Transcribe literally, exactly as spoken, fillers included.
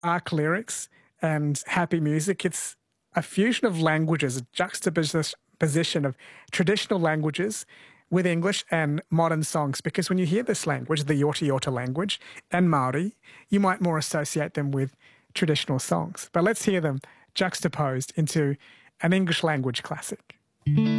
arc lyrics and happy music. It's a fusion of languages, a juxtaposition of traditional languages with English and modern songs. Because when you hear this language, the Yorta Yorta language, and Māori, you might more associate them with traditional songs. But let's hear them juxtaposed into an English language classic.